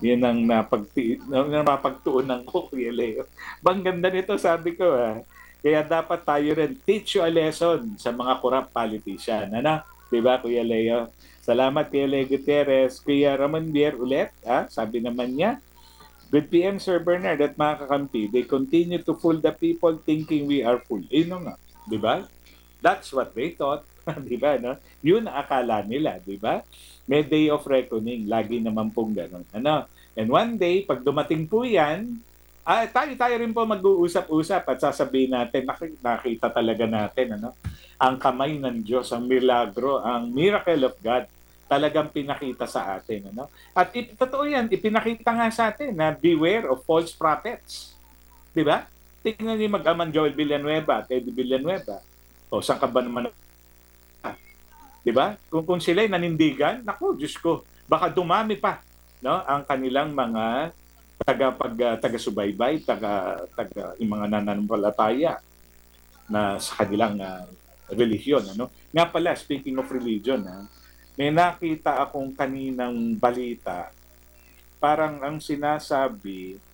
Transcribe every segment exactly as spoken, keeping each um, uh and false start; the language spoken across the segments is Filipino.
Yan ang napagti ang napagtuunan ko, Kuya Leo. Bang ganda nito, sabi ko ah. Kaya dapat tayo rin teach you a lesson sa mga corrupt politician. Ano? 'Di ba, Kuya Leo? Salamat, Kuya Leo Gutierrez. Kuya Ramon Bier ulit, ah, sabi naman niya, good P M, Sir Bernard at mga kakampi. They continue to fool the people thinking we are fool. Eh, no nga. 'Di ba? That's what they thought. 'Di ba, no? Yun ang akala nila, 'di ba? May day of reckoning. Lagi naman pong ganun. Ano? And one day, pag dumating po yan, ah, tayo, tayo rin po mag-uusap-usap at sasabihin natin, nakita talaga natin, ano? Ang kamay ng Diyos, ang milagro, ang miracle of God, talagang pinakita sa atin. Ano? At ip, totoo yan, ipinakita nga sa atin na beware of false prophets. Di ba? Tingnan niyo mag-aman Joel Villanueva at Eddie Villanueva. O, saan ka ba naman? Di ba? Kung, kung sila'y nanindigan, naku, Diyos ko, baka dumami pa, no, ang kanilang mga taga pag uh, taga-subaybay, taga taga yung mga nananampalataya na sa kanilang uh, relihiyon, ano. Nga pala, speaking of religion, ha, may nakita akong kaninang balita, parang ang sinasabi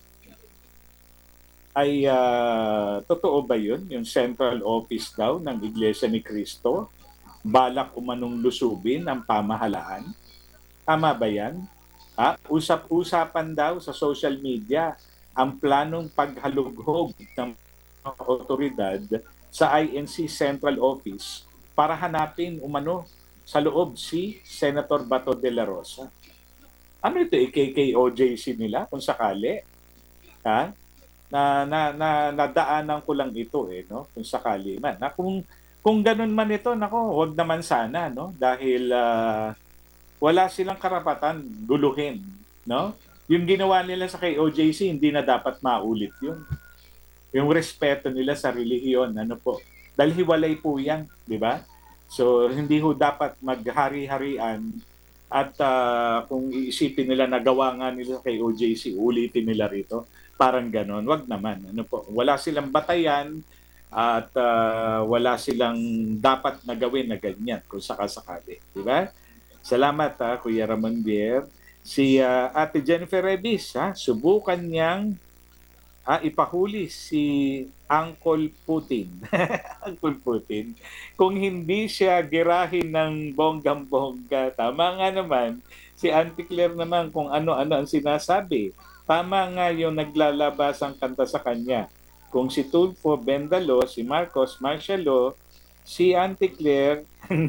ay uh, totoo ba yun? Yung central office daw ng Iglesia ni Cristo balak umanong lusubin ang pamahalaan. Tama ba yan? Ha? Usap-usapan daw sa social media ang planong paghalughog ng otoridad sa I N C Central Office para hanapin umano sa loob si Senator Bato de la Rosa. Ano ito, K K O J C nila kung sakali? Ha? Na, na, na nadaanan ko lang ito eh, no? Kung sakali man. Na kung kung ganun man ito, nako, wag naman sana, no? Dahil uh, wala silang karapatan guluhin, no? Yung ginawa nila sa kay O J C, hindi na dapat maulit yun. Yung respeto nila sa relihiyon, ano po. Dahil hiwalay po yan, di ba? So, hindi ho dapat maghari-harian at uh, kung iisipin nila na gawa nga nila kay O J C, ulitin nila rito. Parang ganon. Wag naman. Ano po. Wala silang batayan, at uh, wala silang dapat na gawin na ganyan kung sakasakali. Di ba? Salamat ha, Kuya Ramon Bier. Si uh, Ate Jennifer Revis, ha, subukan niyang ha, ipahuli si Uncle Putin. Uncle Putin. Kung hindi siya girahin ng bonggang-bongga, tama nga naman, si Auntie Claire naman kung ano-ano ang sinasabi. Tama nga yung naglalabas ang kanta sa kanya. Kung si Tulfo Bendalo, si Marcos Marcialo, si Auntie Claire,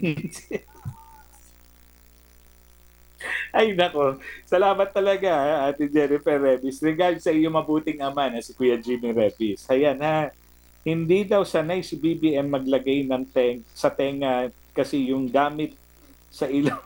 ay nako, salamat talaga Ate Jennifer Revis. Regards sa iyong mabuting ama na si Kuya Jimmy Revis. Ayan ha, hindi daw sanay si B B M maglagay ng teng sa tenga kasi yung gamit sa ilong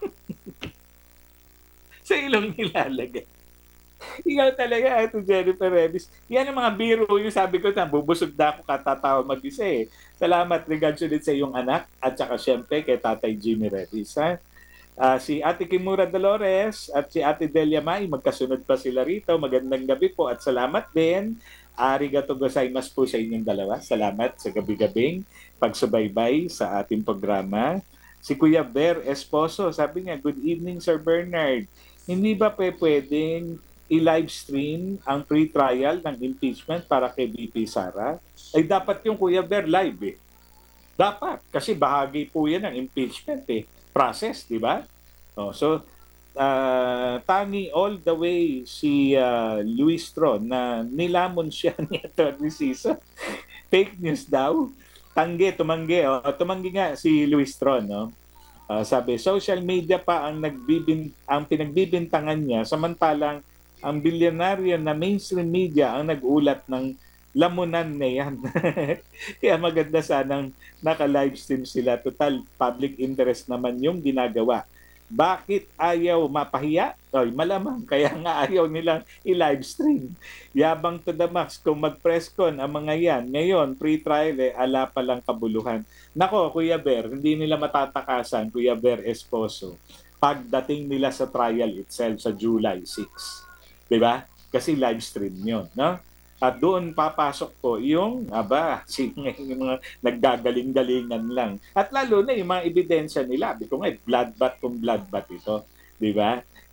sa ilong nilalagay. Ikaw talaga, Ate Jennifer Revis. Yan ang mga biro yung sabi ko na bubusog na ako katatawa mag-isa eh. Salamat, regards ulit sa iyong anak at saka syempre kay Tatay Jimmy Revis. Ha? Uh, si Ate Kimura Dolores at si Ate Delia May, magkasunod pa sila rito. Magandang gabi po at salamat din. Arigato gozaimasu po sa inyong dalawa. Salamat sa gabi-gabing pagsubaybay sa ating programa. Si Kuya Ber Esposo, sabi niya, good evening Sir Bernard. Hindi ba pe pwedeng i-live stream ang pre-trial ng impeachment para kay B P Sara? Ay dapat yung Kuya Ber live eh. Dapat, kasi bahagi po yan ng impeachment eh. Process, di ba? Oh, so, uh, tangi all the way si uh, Luis Tron na nilamon siya ni Atty. Sisa. Fake news daw. Tanggi, tumanggi. Oh. Tumanggi nga si Luis Tron, no? Uh, sabi, social media pa ang nagbibin ang pinagbibintangan niya samantalang ang bilyonaryo na mainstream media ang nag-ulat ng lamunan na yan. Kaya maganda sanang naka-livestream sila. Total public interest naman yung ginagawa. Bakit ayaw mapahiya? Oy, malamang kaya nga ayaw nilang i-livestream. Yabang to the max kung mag-press con ang mga yan. Ngayon, pre-trial eh, ala pa lang kabuluhan. Nako, Kuya Ber, hindi nila matatakasan, Kuya Ber Esposo, pagdating nila sa trial itself sa July sixth. Diba? Kasi livestream yun, no? At doon papasok po yung, aba, yung mga naggagaling-galingan lang. At lalo na yung mga ebidensya nila. Di ko nga, bloodbath kung bloodbath ito. Di ba?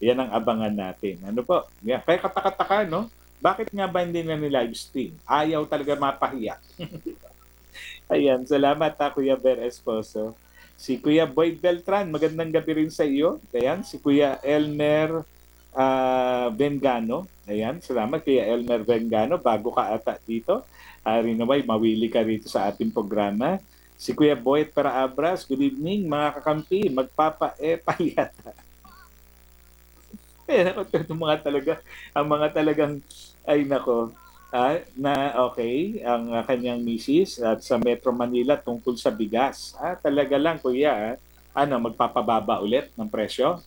Yan ang abangan natin. Ano po? Yeah. Kaya kataka-taka, no? Bakit nga ba hindi na nilive stream? Ayaw talaga mapahiya. Ayan, salamat ha, Kuya Ber Esposo. Si Kuya Boyd Beltran, magandang gabi rin sa iyo. Ayan, si Kuya Elmer uh, Bengano. Ayan, salamat Kuya Elmer Bengano. Bago ka ata dito. Uh, Rinaway, mawili ka rito sa ating programa. Si Kuya Boyd Paraabras, good evening mga kakampi. Magpapa-epa yata. Eh, ang mga talaga, ang mga talagang, ay nako, ah, na okay, ang uh, kanyang misis at sa Metro Manila tungkol sa bigas. Ah, talaga lang, kuya, ah, ano, magpapababa ulit ng presyo?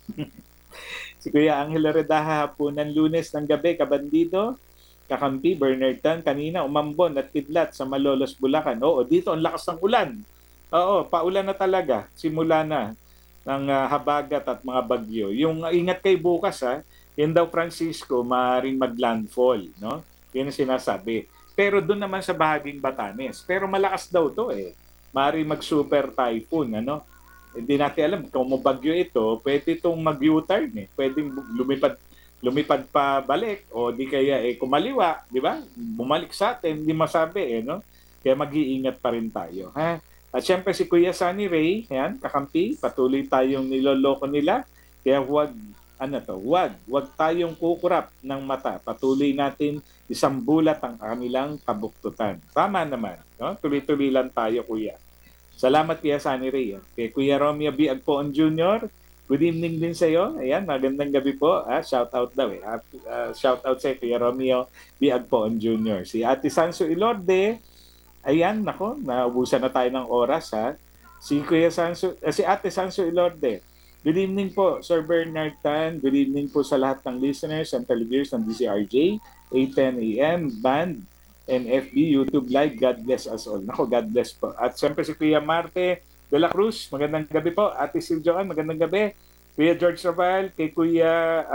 Si Kuya Angelo Redaha, hapunan Lunes ng gabi, kabandido, kakampi, Bernard Tan, kanina umambon at kidlat sa Malolos, Bulacan. Oo, dito ang lakas ng ulan. Oo, paulan na talaga, simula na ng uh, habagat at mga bagyo. Yung uh, ingat kay bukas ha, yun daw Francisco, maaaring maglandfall, no? Yun ang sinasabi. Pero doon naman sa bahaging Batanes. Pero malakas daw to eh. Maaaring mag-super typhoon, ano? Hindi natin alam kung bagyo ito, pwede itong mag-U-turn eh. Pwedeng lumipad lumipad pa balik o di kaya eh kumaliwa, di ba? Bumalik sa atin, hindi masabi eh, no? Kaya mag-iingat pa rin tayo, ha? At syempre si Kuya Sunny Ray, yan, kakampi, patuloy tayong niloloko nila. Kaya huwag, ano to, huwag, huwag tayong kukurap ng mata. Patuloy natin isang bulat ang kanilang kabuktutan. Tama naman, no? Tuloy-tuloy lang tayo, Kuya. Salamat Kuya Sunny Ray. Kay Kuya Romeo B. Agpoon Junior, good evening din sa iyo. Ayan, magandang gabi po. Ah, shout out daw eh. Uh, shout out sa Kuya Romeo B. Agpoon Junior Si Ate Sanso Ilorde, ayan, nako, naubusan na tayo ng oras ha. Si Kuya Sanso, uh, si Ate Sanso Ilorde. Good evening po, Sir Bernard Tan. Good evening po sa lahat ng listeners and televiewers ng D Z R J, eight ten A M, Band, and F B, YouTube Live. God bless us all. Nako, God bless po. At siyempre si Kuya Marte de la Cruz, magandang gabi po. Ate Siljoan, magandang gabi. Kuya George Raval, kay Kuya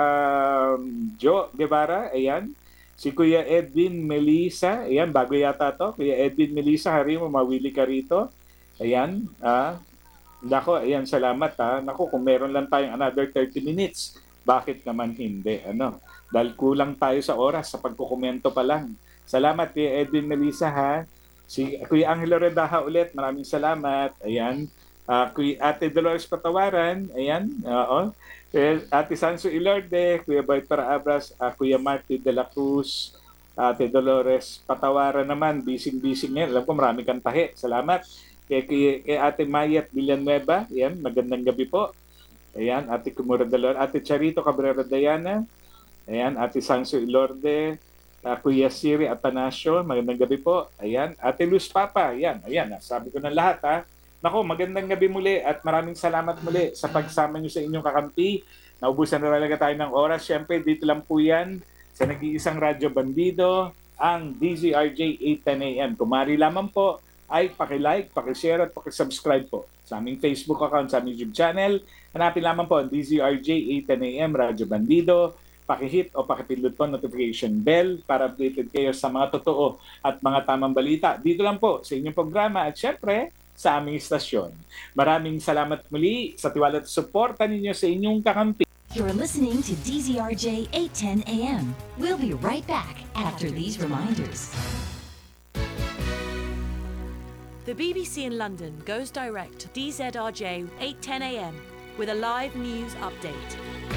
um, Joe Guevara, ayan. Si Kuya Edwin Melissa, ayan, bago yata to. Kuya Edwin Melissa, hari mo, mawili ka rito. Ayan, ah. Nako, ayan, salamat ha. Nako, kung meron lang tayong another thirty minutes, bakit naman hindi? Ano? Dahil kulang tayo sa oras, sa pagkukomento pa lang. Salamat Kuya Edwin Melissa ha. Si Kuya Angelo Redaha ulit, maraming salamat. Ayan. Uh, Kuya Ate Dolores Patawaran, ayan. Oo. Ate Sanso Ilorde, Kuya Boy Paraabras, uh, Kuya Marty de la Cruz, Ate Dolores Patawaran naman, bising-bising ngayon. Alam ko marami kang tahi. Salamat. Kay, kay, kay Ate Mayat Villanueva, ayan, magandang gabi po. Ayan, Ate Kumura Dalor, Ate Charito Cabrera Dayana, ayan, Ate Sanso Ilorde, uh, Kuya Siri Atanasio, magandang gabi po. Ayan, Ate Luz Papa, ayan, ayan, sabi ko na lahat ha. Nako, magandang gabi muli at maraming salamat muli sa pagsama nyo sa inyong kakampi. Naubusan na talaga tayo ng oras. Siyempre, dito lang po yan sa nag-iisang Radyo Bandido, ang D Z R J eight ten A M. Kumari lamang po ay paki-like, paki-share at paki-subscribe po sa aming Facebook account, sa aming YouTube channel. Hanapin lamang po ang D Z R J eight ten A M Radyo Bandido. Paki-hit o paki-pindot po notification bell para updated kayo sa mga totoo at mga tamang balita. Dito lang po sa inyong programa at syempre sa aming istasyon. Maraming salamat muli sa tiwala at suporta ninyo sa inyong kakampi. You're listening to D Z R J eight ten A M. We'll be right back after these reminders. The B B C in London goes direct to D Z R J eight ten A M with a live news update.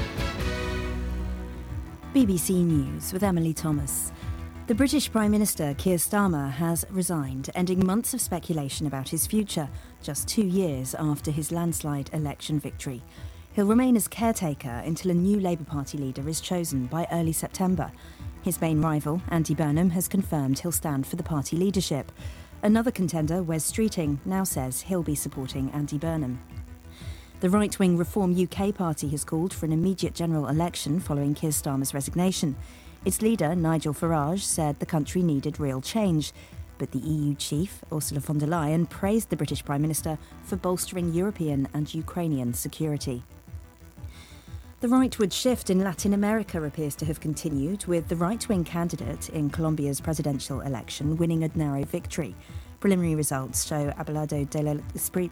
B B C News with Emily Thomas. The British Prime Minister Keir Starmer has resigned, ending months of speculation about his future, just two years after his landslide election victory. He'll remain as caretaker until a new Labour Party leader is chosen by early September. His main rival, Andy Burnham, has confirmed he'll stand for the party leadership. Another contender, Wes Streeting, now says he'll be supporting Andy Burnham. The right-wing Reform U K party has called for an immediate general election following Keir Starmer's resignation. Its leader, Nigel Farage, said the country needed real change. But the E U chief, Ursula von der Leyen, praised the British Prime Minister for bolstering European and Ukrainian security. The rightward shift in Latin America appears to have continued, with the right-wing candidate in Colombia's presidential election winning a narrow victory. Preliminary results show Abelardo de la Esprit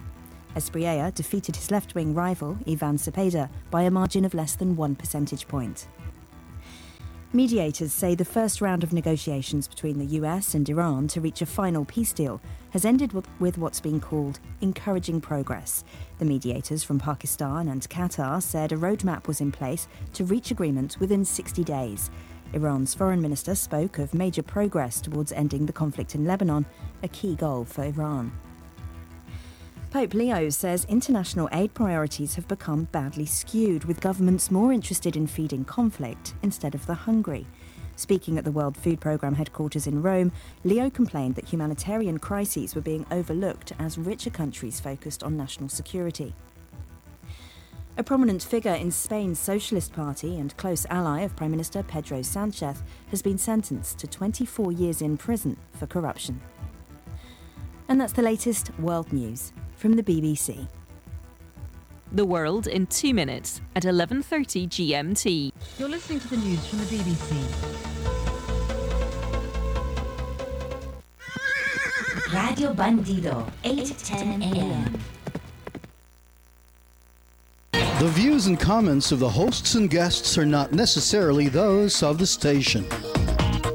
Espriella defeated his left-wing rival, Ivan Cepeda, by a margin of less than one percentage point. Mediators say the first round of negotiations between the U S and Iran to reach a final peace deal has ended with what's been called encouraging progress. The mediators from Pakistan and Qatar said a roadmap was in place to reach agreement within sixty days. Iran's foreign minister spoke of major progress towards ending the conflict in Lebanon, a key goal for Iran. Pope Leo says international aid priorities have become badly skewed, with governments more interested in feeding conflict instead of the hungry. Speaking at the World Food Programme headquarters in Rome, Leo complained that humanitarian crises were being overlooked as richer countries focused on national security. A prominent figure in Spain's Socialist Party and close ally of Prime Minister Pedro Sanchez has been sentenced to twenty-four years in prison for corruption. And that's the latest world news from the B B C. The world in two minutes at eleven thirty G M T. You're listening to the news from the B B C. Radio Bandido, eight ten a m. The views and comments of the hosts and guests are not necessarily those of the station.